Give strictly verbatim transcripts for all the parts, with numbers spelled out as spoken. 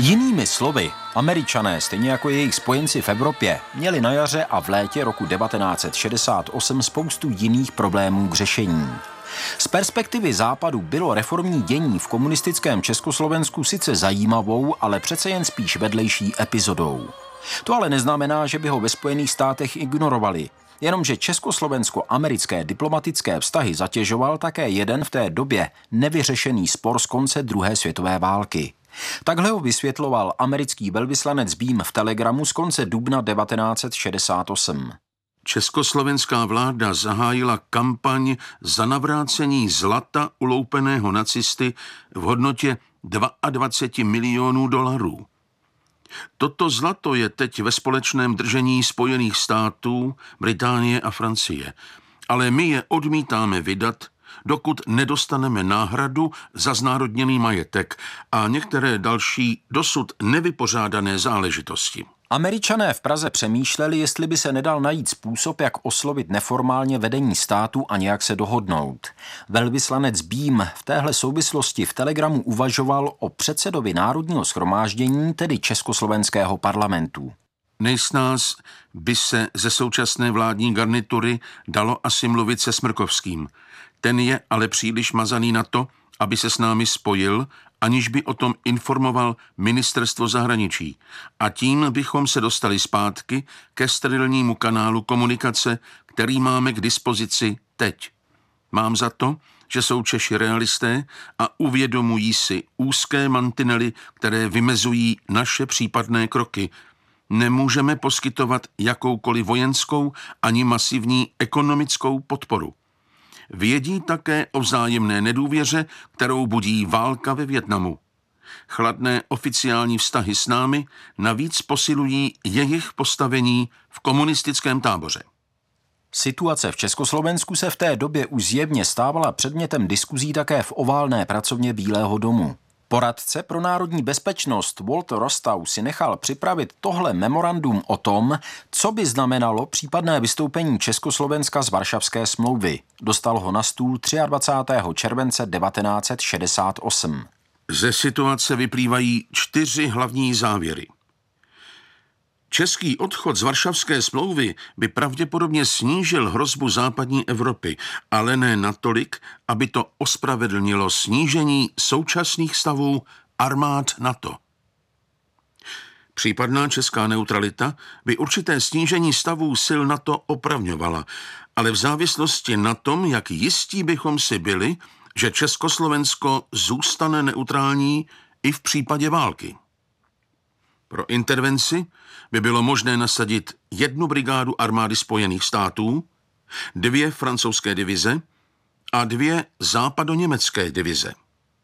Jinými slovy, Američané, stejně jako jejich spojenci v Evropě, měli na jaře a v létě roku devatenáct set šedesát osm spoustu jiných problémů k řešení. Z perspektivy Západu bylo reformní dění v komunistickém Československu sice zajímavou, ale přece jen spíš vedlejší epizodou. To ale neznamená, že by ho ve Spojených státech ignorovali. Jenomže československo-americké diplomatické vztahy zatěžoval také jeden v té době nevyřešený spor z konce druhé světové války. Takhle ho vysvětloval americký velvyslanec Beam v telegramu z konce dubna devatenáct set šedesát osm. Československá vláda zahájila kampaň za navrácení zlata uloupeného nacisty v hodnotě dvacet dva milionů dolarů. Toto zlato je teď ve společném držení Spojených států, Británie a Francie, ale my je odmítáme vydat, dokud nedostaneme náhradu za znárodněný majetek a některé další dosud nevypořádané záležitosti. Američané v Praze přemýšleli, jestli by se nedal najít způsob, jak oslovit neformálně vedení státu a nějak se dohodnout. Velvyslanec Beam v téhle souvislosti v telegramu uvažoval o předsedovi Národního shromáždění, tedy Československého parlamentu. Nejsnáz by se ze současné vládní garnitury dalo asi mluvit se Smrkovským. Ten je ale příliš mazaný na to, aby se s námi spojil, aniž by o tom informoval ministerstvo zahraničí. A tím bychom se dostali zpátky ke sterilnímu kanálu komunikace, který máme k dispozici teď. Mám za to, že jsou Češi realisté a uvědomují si úzké mantinely, které vymezují naše případné kroky. Nemůžeme poskytovat jakoukoliv vojenskou ani masivní ekonomickou podporu. Vědí také o vzájemné nedůvěře, kterou budí válka ve Vietnamu. Chladné oficiální vztahy s námi navíc posilují jejich postavení v komunistickém táboře. Situace v Československu se v té době už zjevně stávala předmětem diskuzí také v oválné pracovně Bílého domu. Poradce pro národní bezpečnost Walter Rostow si nechal připravit tohle memorandum o tom, co by znamenalo případné vystoupení Československa z Varšavské smlouvy. Dostal ho na stůl dvacátého třetího července devatenáct set šedesát osm. Ze situace vyplývají čtyři hlavní závěry. Český odchod z Varšavské smlouvy by pravděpodobně snížil hrozbu západní Evropy, ale ne natolik, aby to ospravedlnilo snížení současných stavů armád NATO. Případná česká neutralita by určité snížení stavů sil NATO opravňovala, ale v závislosti na tom, jak jistí bychom si byli, že Československo zůstane neutrální i v případě války. Pro intervenci by bylo možné nasadit jednu brigádu armády Spojených států, dvě francouzské divize a dvě západoněmecké divize.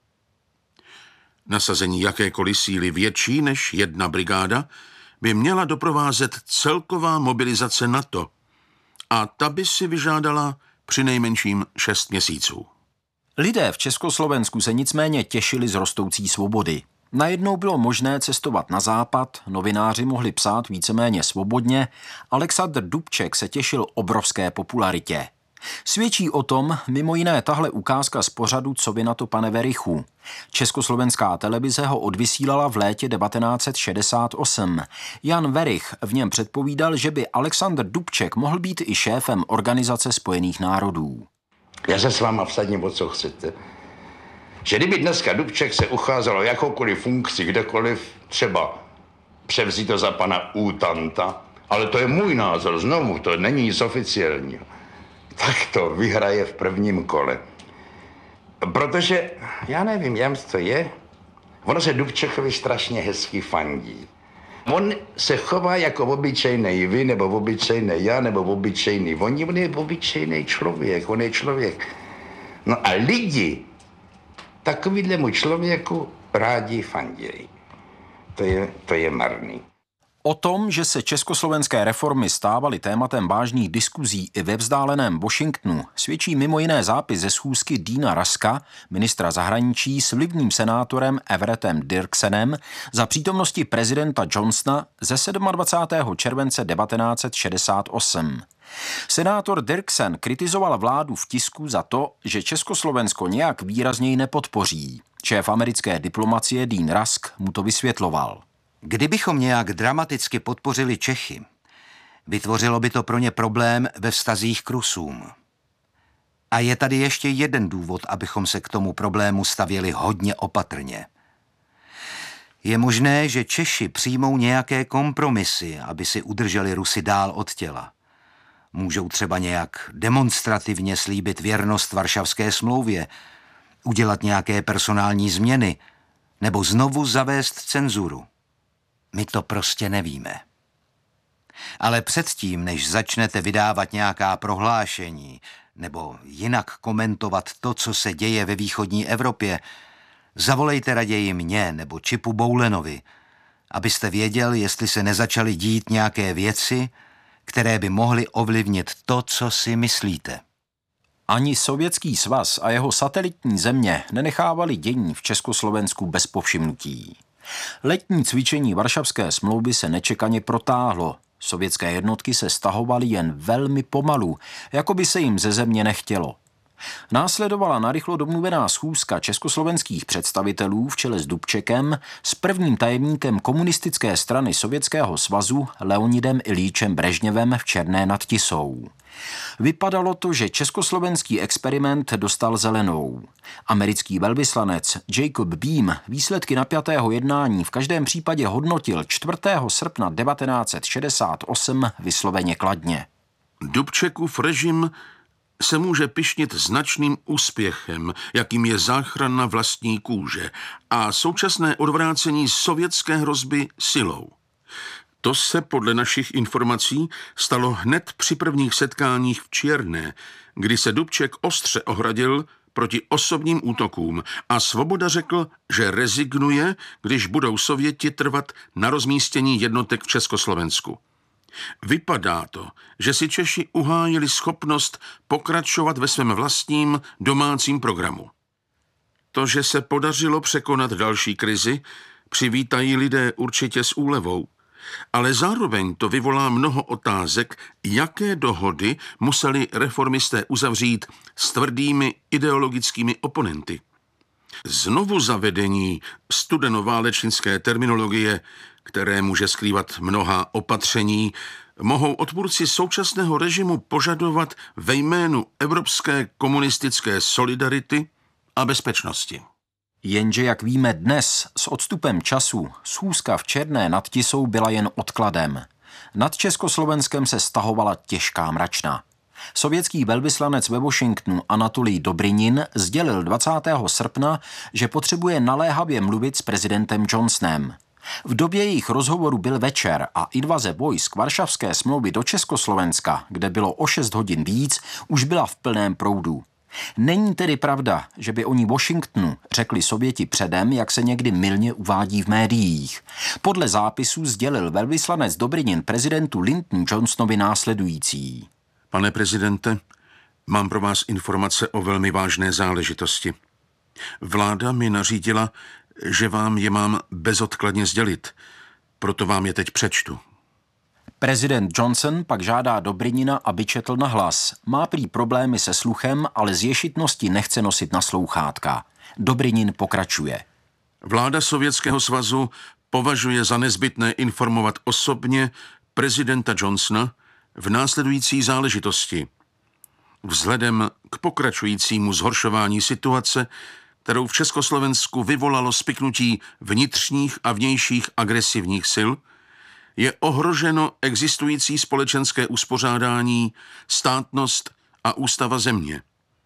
Nasazení jakékoliv síly větší než jedna brigáda by měla doprovázet celková mobilizace NATO a ta by si vyžádala přinejmenším šest měsíců. Lidé v Československu se nicméně těšili z rostoucí svobody. Najednou bylo možné cestovat na západ, novináři mohli psát víceméně svobodně, Alexandr Dubček se těšil obrovské popularitě. Svědčí o tom mimo jiné tahle ukázka z pořadu Co vy na to, pane Werichu. Československá televize ho odvysílala v létě devatenáct set šedesát osm. Jan Werich v něm předpovídal, že by Alexandr Dubček mohl být i šéfem Organizace spojených národů. Já se s váma vsadím, o co chcete. Že kdyby dneska Dubček se ucházel o jakoukoliv funkci, kdekoliv, třeba převzít to za pana Útanta, ale to je můj názor, znovu, to není nic oficiálního, tak to vyhraje v prvním kole. Protože, já nevím, jam to je, ono se Dubčekovi strašně hezky fandí. On se chová jako obyčejnej vy, nebo obyčejnej já, nebo obyčejný oni, on je obyčejný člověk, on je člověk. No a lidi takovýhlemu člověku rádi fandějí. To je, to je marný. O tom, že se československé reformy stávaly tématem vážných diskuzí i ve vzdáleném Washingtonu, svědčí mimo jiné zápis ze schůzky Deana Ruska, ministra zahraničí, s vlivným senátorem Everettem Dirksenem za přítomnosti prezidenta Johnsona ze dvacátého sedmého července devatenáct set šedesát osm. Senátor Dirksen kritizoval vládu v tisku za to, že Československo nějak výrazněji nepodpoří. Šéf americké diplomacie Dean Rusk mu to vysvětloval. Kdybychom nějak dramaticky podpořili Čechy, vytvořilo by to pro ně problém ve vztazích k Rusům. A je tady ještě jeden důvod, abychom se k tomu problému stavěli hodně opatrně. Je možné, že Češi přijmou nějaké kompromisy, aby si udrželi Rusy dál od těla. Můžou třeba nějak demonstrativně slíbit věrnost Varšavské smlouvě, udělat nějaké personální změny nebo znovu zavést cenzuru. My to prostě nevíme. Ale předtím, než začnete vydávat nějaká prohlášení nebo jinak komentovat to, co se děje ve východní Evropě, zavolejte raději mě nebo Čipu Boulenovi, abyste věděl, jestli se nezačaly dít nějaké věci, které by mohly ovlivnit to, co si myslíte. Ani Sovětský svaz a jeho satelitní země nenechávali dění v Československu bez povšimnutí. Letní cvičení Varšavské smlouvy se nečekaně protáhlo. Sovětské jednotky se stahovaly jen velmi pomalu, jako by se jim ze země nechtělo. Následovala narychlo domluvená schůzka československých představitelů v čele s Dubčekem s prvním tajemníkem komunistické strany Sovětského svazu Leonidem Iljičem Brežněvem v Černé nad Tisou. Vypadalo to, že československý experiment dostal zelenou. Americký velvyslanec Jacob Beam výsledky napjatého jednání v každém případě hodnotil čtvrtého srpna devatenáct set šedesát osm vysloveně kladně. Dubčekův režim se může pyšnit značným úspěchem, jakým je záchrana vlastní kůže a současné odvrácení sovětské hrozby silou. To se podle našich informací stalo hned při prvních setkáních v Čierné, kdy se Dubček ostře ohradil proti osobním útokům a Svoboda řekl, že rezignuje, když budou Sověti trvat na rozmístění jednotek v Československu. Vypadá to, že si Češi uhájili schopnost pokračovat ve svém vlastním domácím programu. To, že se podařilo překonat další krizi, přivítají lidé určitě s úlevou, ale zároveň to vyvolá mnoho otázek, jaké dohody museli reformisté uzavřít s tvrdými ideologickými oponenty. Znovu zavedení studenoválečnické terminologie, které může skrývat mnoha opatření, mohou odpůrci současného režimu požadovat ve jménu evropské komunistické solidarity a bezpečnosti. Jenže, jak víme dnes, s odstupem času, schůzka v Černé nad Tisou byla jen odkladem. Nad Československem se stahovala těžká mračna. Sovětský velvyslanec ve Washingtonu Anatolij Dobrinin sdělil dvacátého srpna, že potřebuje naléhavě mluvit s prezidentem Johnsonem. V době jejich rozhovoru byl večer a invaze vojsk Varšavské smlouvy do Československa, kde bylo o šest hodin víc, už byla v plném proudu. Není tedy pravda, že by oni Washingtonu řekli Sověti předem, jak se někdy mylně uvádí v médiích. Podle zápisů sdělil velvyslanec Dobrinin prezidentu Lyndonu Johnsonovi následující. Pane prezidente, mám pro vás informace o velmi vážné záležitosti. Vláda mi nařídila, že vám je mám bezodkladně sdělit, proto vám je teď přečtu. Prezident Johnson pak žádá Dobrynina, aby četl nahlas. Má prý problémy se sluchem, ale z ješitnosti nechce nosit na slouchátka. Dobrynin pokračuje. Vláda Sovětského svazu považuje za nezbytné informovat osobně prezidenta Johnsona v následující záležitosti. Vzhledem k pokračujícímu zhoršování situace, kterou v Československu vyvolalo spiknutí vnitřních a vnějších agresivních sil, je ohroženo existující společenské uspořádání, státnost a ústava země.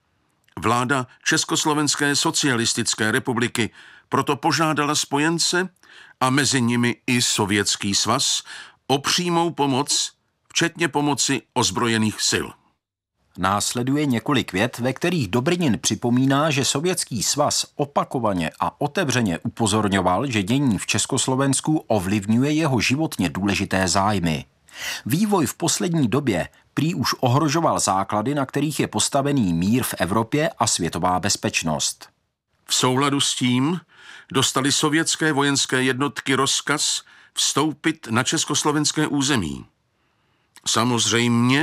Vláda Československé socialistické republiky proto požádala spojence a mezi nimi i Sovětský svaz o přímou pomoc, včetně pomoci ozbrojených sil. Následuje několik vět, ve kterých Dobrinin připomíná, že Sovětský svaz opakovaně a otevřeně upozorňoval, že dění v Československu ovlivňuje jeho životně důležité zájmy. Vývoj v poslední době prý už ohrožoval základy, na kterých je postavený mír v Evropě a světová bezpečnost. V souladu s tím dostali sovětské vojenské jednotky rozkaz vstoupit na československé území. Samozřejmě,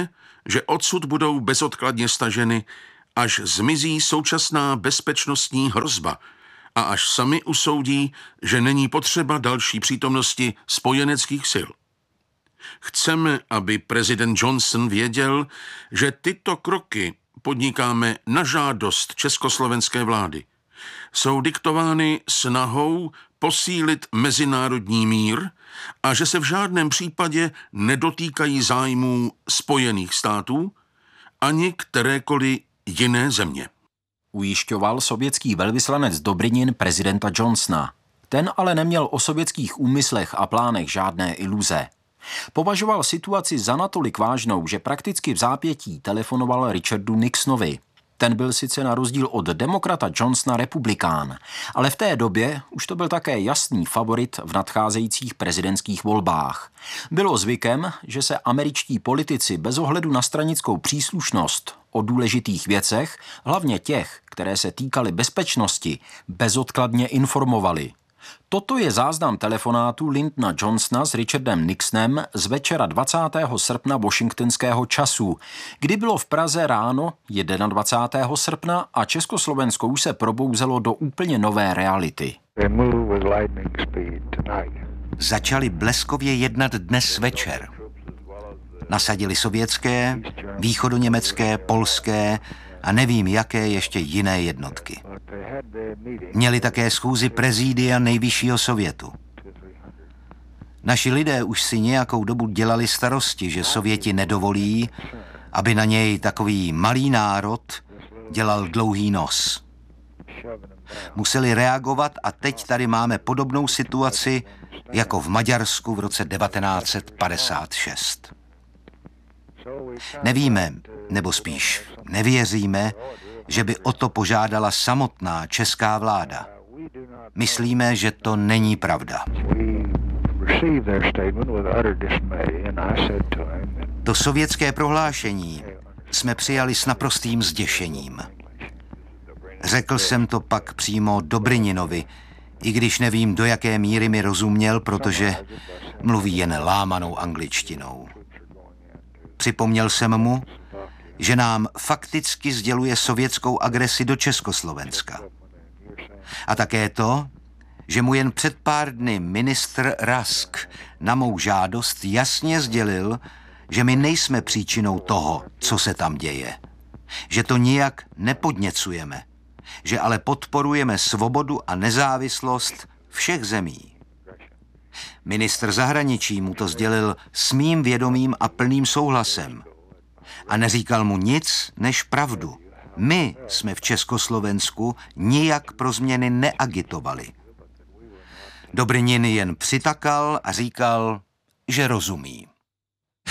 že odsud budou bezodkladně staženy, až zmizí současná bezpečnostní hrozba a až sami usoudí, že není potřeba další přítomnosti spojeneckých sil. Chceme, aby prezident Johnson věděl, že tyto kroky podnikáme na žádost československé vlády. Jsou diktovány snahou posílit mezinárodní mír a že se v žádném případě nedotýkají zájmů Spojených států ani kterékoliv jiné země. Ujišťoval sovětský velvyslanec Dobrynin prezidenta Johnsona. Ten ale neměl o sovětských úmyslech a plánech žádné iluze. Považoval situaci za natolik vážnou, že prakticky v zápětí telefonoval Richardu Nixonovi. Ten byl sice na rozdíl od demokrata Johnsona republikán, ale v té době už to byl také jasný favorit v nadcházejících prezidentských volbách. Bylo zvykem, že se američtí politici bez ohledu na stranickou příslušnost o důležitých věcech, hlavně těch, které se týkaly bezpečnosti, bezodkladně informovali. Toto je záznam telefonátu Lyndona Johnsona s Richardem Nixonem z večera dvacátého srpna washingtonského času, kdy bylo v Praze ráno dvacátého prvního srpna a Československo už se probouzelo do úplně nové reality. Začali bleskově jednat dnes večer. Nasadili sovětské, východoněmecké, polské a nevím jaké ještě jiné jednotky. Měli také schůzi prezídia nejvyššího sovětu. Naši lidé už si nějakou dobu dělali starosti, že Sověti nedovolí, aby na něj takový malý národ dělal dlouhý nos. Museli reagovat a teď tady máme podobnou situaci jako v Maďarsku v roce devatenáct set padesát šest. Nevíme, nebo spíš nevěříme, že by o to požádala samotná česká vláda. Myslíme, že to není pravda. To sovětské prohlášení jsme přijali s naprostým zděšením. Řekl jsem to pak přímo Dobryninovi, i když nevím, do jaké míry mi rozuměl, protože mluví jen lámanou angličtinou. Připomněl jsem mu, že nám fakticky sděluje sovětskou agresi do Československa. A také to, že mu jen před pár dny ministr Rask na mou žádost jasně sdělil, že my nejsme příčinou toho, co se tam děje. Že to nijak nepodněcujeme, že ale podporujeme svobodu a nezávislost všech zemí. Ministr zahraničí mu to sdělil s mým vědomím a plným souhlasem. A neříkal mu nic než pravdu. My jsme v Československu nijak pro změny neagitovali. Dobrynin jen přitakal a říkal, že rozumí.